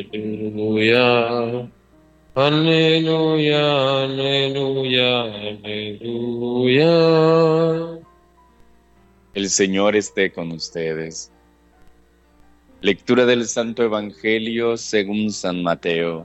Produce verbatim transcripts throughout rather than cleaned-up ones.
Aleluya, aleluya, aleluya, aleluya. El Señor esté con ustedes. Lectura del Santo Evangelio según San Mateo.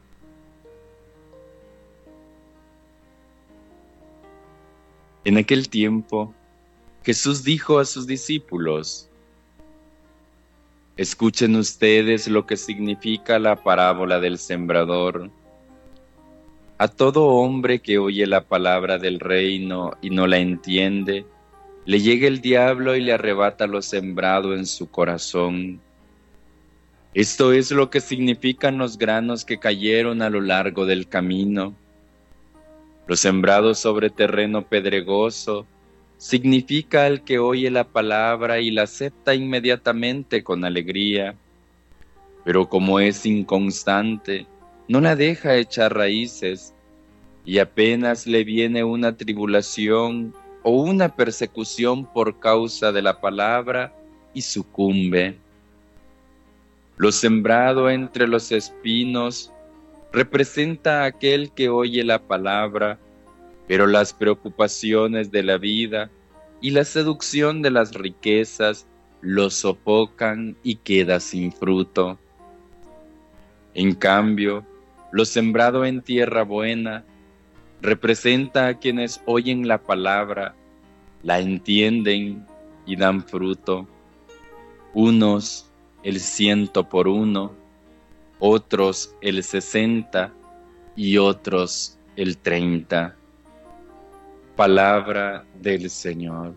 En aquel tiempo, Jesús dijo a sus discípulos: Escuchen ustedes lo que significa la parábola del sembrador. A todo hombre que oye la palabra del reino y no la entiende, le llega el diablo y le arrebata lo sembrado en su corazón. Esto es lo que significan los granos que cayeron a lo largo del camino. Los sembrados sobre terreno pedregoso significa al que oye la palabra y la acepta inmediatamente con alegría, pero como es inconstante, no la deja echar raíces y apenas le viene una tribulación o una persecución por causa de la palabra y sucumbe. Lo sembrado entre los espinos representa a aquel que oye la palabra, pero las preocupaciones de la vida y la seducción de las riquezas lo sofocan y queda sin fruto. En cambio, lo sembrado en tierra buena representa a quienes oyen la palabra, la entienden y dan fruto. Unos el ciento por uno, otros el sesenta y otros el treinta. Palabra del Señor.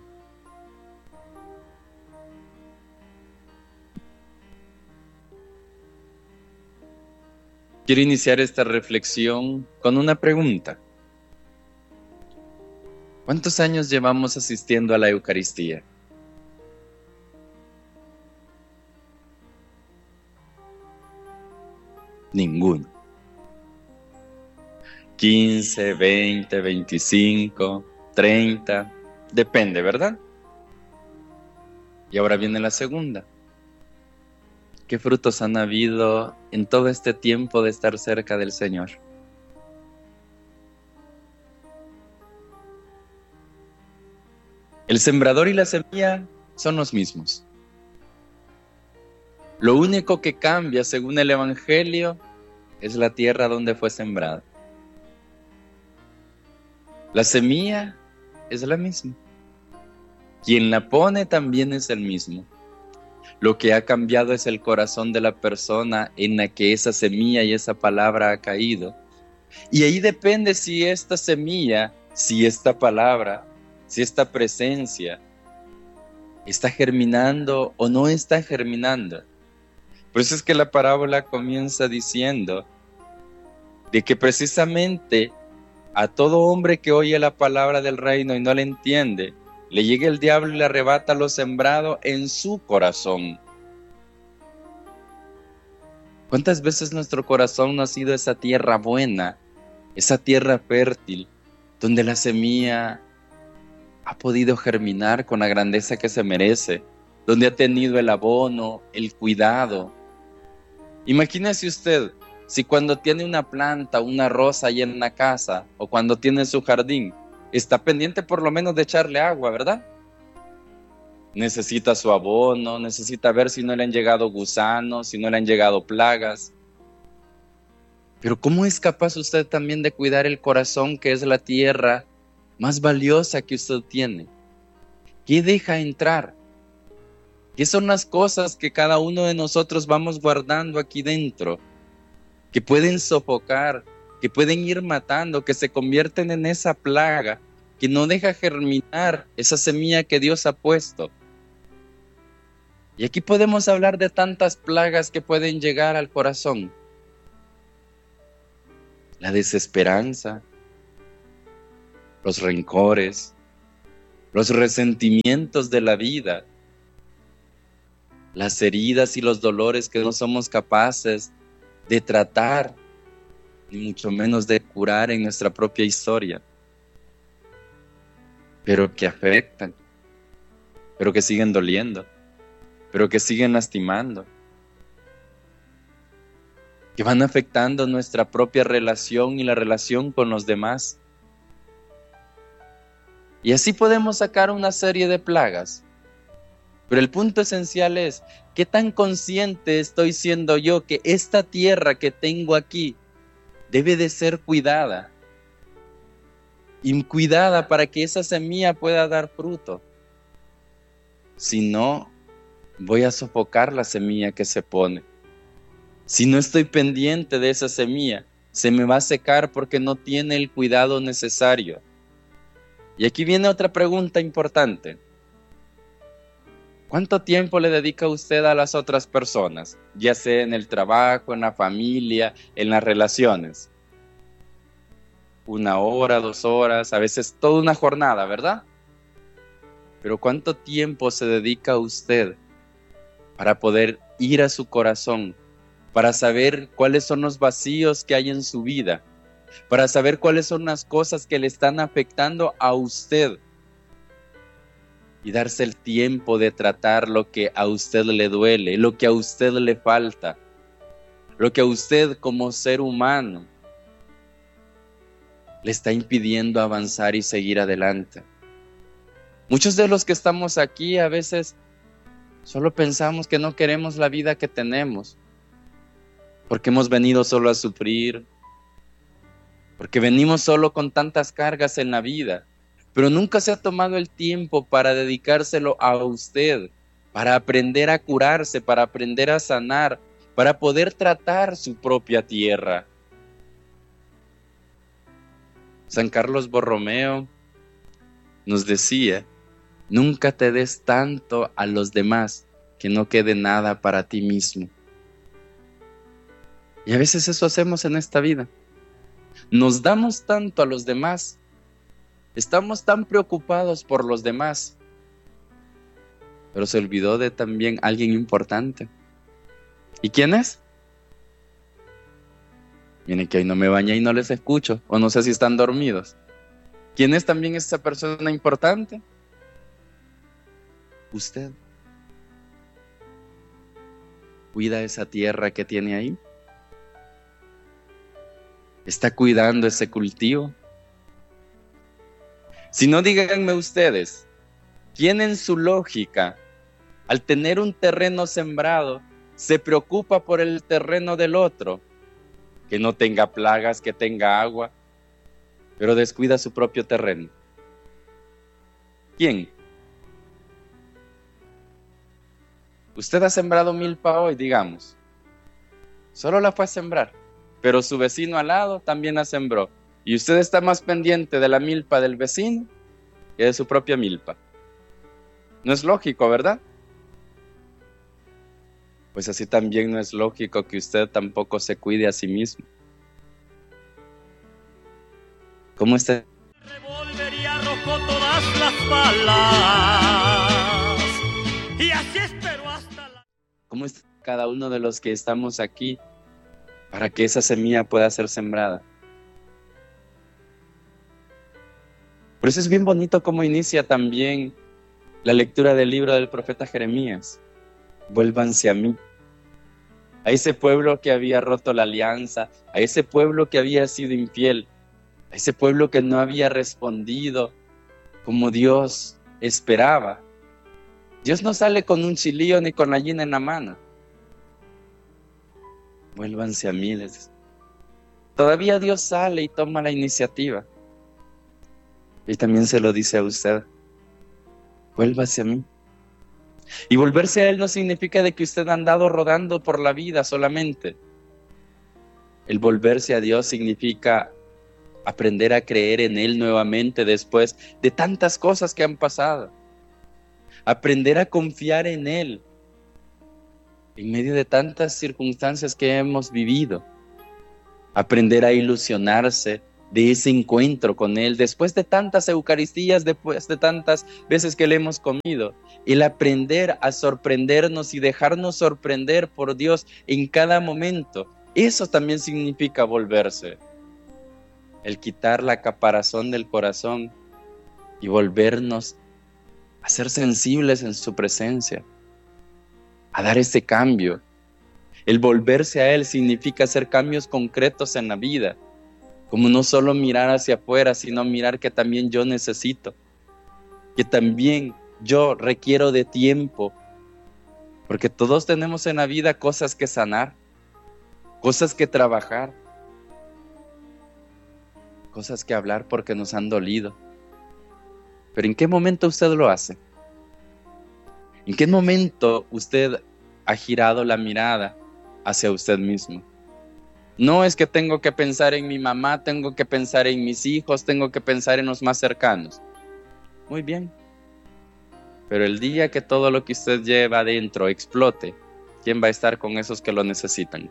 Quiero iniciar esta reflexión con una pregunta. ¿Cuántos años llevamos asistiendo a la Eucaristía? Ninguno. quince, veinte, veinticinco, treinta, depende, ¿verdad? Y ahora viene la segunda. ¿Qué frutos han habido en todo este tiempo de estar cerca del Señor? El sembrador y la semilla son los mismos. Lo único que cambia, según el Evangelio, es la tierra donde fue sembrada. La semilla es la misma. Quien la pone también es el mismo. Lo que ha cambiado es el corazón de la persona en la que esa semilla y esa palabra ha caído. Y ahí depende si esta semilla, si esta palabra, si esta presencia está germinando o no está germinando. Por eso es que la parábola comienza diciendo de que precisamente a todo hombre que oye la palabra del reino y no la entiende, le llega el diablo y le arrebata lo sembrado en su corazón. ¿Cuántas veces nuestro corazón no ha sido esa tierra buena, esa tierra fértil, donde la semilla ha podido germinar con la grandeza que se merece, donde ha tenido el abono, el cuidado? Imagínese usted, si cuando tiene una planta, una rosa ahí en la casa, o cuando tiene su jardín, está pendiente por lo menos de echarle agua, ¿verdad? Necesita su abono, necesita ver si no le han llegado gusanos, si no le han llegado plagas. Pero ¿cómo es capaz usted también de cuidar el corazón, que es la tierra más valiosa que usted tiene? ¿Qué deja entrar? ¿Qué son las cosas que cada uno de nosotros vamos guardando aquí dentro, que pueden sofocar, que pueden ir matando, que se convierten en esa plaga que no deja germinar esa semilla que Dios ha puesto? Y aquí podemos hablar de tantas plagas que pueden llegar al corazón. La desesperanza, los rencores, los resentimientos de la vida, las heridas y los dolores que no somos capaces de tratar, ni mucho menos de curar en nuestra propia historia, pero que afectan, pero que siguen doliendo, pero que siguen lastimando. que van afectando nuestra propia relación y la relación con los demás. Y así podemos sacar una serie de plagas. Pero el punto esencial es, ¿qué tan consciente estoy siendo yo que esta tierra que tengo aquí debe de ser cuidada? Y cuidada para que esa semilla pueda dar fruto. Si no, voy a sofocar la semilla que se pone. Si no estoy pendiente de esa semilla, se me va a secar porque no tiene el cuidado necesario. Y aquí viene otra pregunta importante. ¿Cuánto tiempo le dedica usted a las otras personas? Ya sea en el trabajo, en la familia, en las relaciones. Una hora, dos horas, a veces toda una jornada, ¿verdad? Pero ¿cuánto tiempo se dedica usted para poder ir a su corazón? Para saber cuáles son los vacíos que hay en su vida, para saber cuáles son las cosas que le están afectando a usted y darse el tiempo de tratar lo que a usted le duele, lo que a usted le falta, lo que a usted como ser humano le está impidiendo avanzar y seguir adelante. Muchos de los que estamos aquí a veces solo pensamos que no queremos la vida que tenemos, porque hemos venido solo a sufrir, porque venimos solo con tantas cargas en la vida, pero nunca se ha tomado el tiempo para dedicárselo a usted, para aprender a curarse, para aprender a sanar, para poder tratar su propia tierra. San Carlos Borromeo nos decía, nunca te des tanto a los demás que no quede nada para ti mismo. Y a veces eso hacemos en esta vida. Nos damos tanto a los demás. Estamos tan preocupados por los demás. Pero se olvidó de también alguien importante. ¿Y quién es? Miren que hoy no me bañé y no les escucho. O no sé si están dormidos. ¿Quién es también esa persona importante? Usted. ¿Cuida esa tierra que tiene ahí? ¿Está cuidando ese cultivo? Si no, díganme ustedes, ¿quién en su lógica, al tener un terreno sembrado, se preocupa por el terreno del otro? Que no tenga plagas, que tenga agua, pero descuida su propio terreno. ¿Quién? Usted ha sembrado milpa hoy, digamos. Solo la fue a sembrar. Pero su vecino al lado también la sembró. Y usted está más pendiente de la milpa del vecino que de su propia milpa. No es lógico, ¿verdad? Pues así también no es lógico que usted tampoco se cuide a sí mismo. ¿Cómo está? Revólver y arrojó todas las balas. Y así esperó hasta la... ¿Cómo está cada uno de los que estamos aquí para que esa semilla pueda ser sembrada? Por eso es bien bonito cómo inicia también la lectura del libro del profeta Jeremías. Vuélvanse a mí. A ese pueblo que había roto la alianza, a ese pueblo que había sido infiel, a ese pueblo que no había respondido como Dios esperaba. Dios no sale con un chilío ni con la gallina en la mano. Vuélvanse a mí, les dice. Todavía Dios sale y toma la iniciativa. Y también se lo dice a usted. Vuélvase a mí. Y volverse a Él no significa de que usted ha andado rodando por la vida solamente. El volverse a Dios significa aprender a creer en Él nuevamente después de tantas cosas que han pasado. Aprender a confiar en Él en medio de tantas circunstancias que hemos vivido. Aprender a ilusionarse de ese encuentro con Él después de tantas eucaristías, después de tantas veces que le hemos comido. El aprender a sorprendernos y dejarnos sorprender por Dios en cada momento. Eso también significa volverse. El quitar la caparazón del corazón y volvernos a ser sensibles en su presencia, a dar ese cambio. El volverse a Él significa hacer cambios concretos en la vida, como no solo mirar hacia afuera, sino mirar que también yo necesito, que también yo requiero de tiempo, porque todos tenemos en la vida cosas que sanar, cosas que trabajar, cosas que hablar porque nos han dolido. Pero ¿en qué momento usted lo hace? ¿En qué momento usted ha girado la mirada hacia usted mismo? No es que tengo que pensar en mi mamá, tengo que pensar en mis hijos, tengo que pensar en los más cercanos. Muy bien. Pero el día que todo lo que usted lleva adentro explote, ¿quién va a estar con esos que lo necesitan?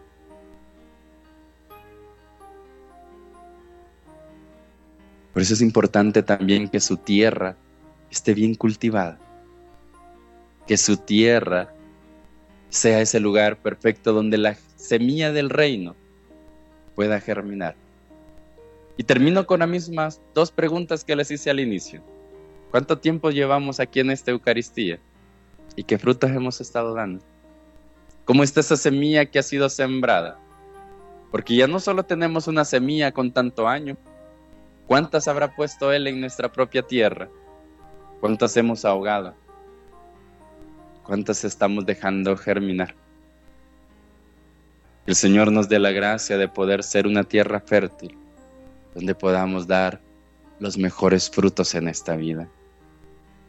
Por eso es importante también que su tierra esté bien cultivada, que su tierra sea ese lugar perfecto donde la semilla del reino pueda germinar. Y termino con las mismas dos preguntas que les hice al inicio. ¿Cuánto tiempo llevamos aquí en esta Eucaristía? ¿Y qué frutos hemos estado dando? ¿Cómo está esa semilla que ha sido sembrada? Porque ya no solo tenemos una semilla con tanto año. ¿Cuántas habrá puesto Él en nuestra propia tierra? ¿Cuántas hemos ahogado? ¿Cuántas estamos dejando germinar? Que el Señor nos dé la gracia de poder ser una tierra fértil, donde podamos dar los mejores frutos en esta vida.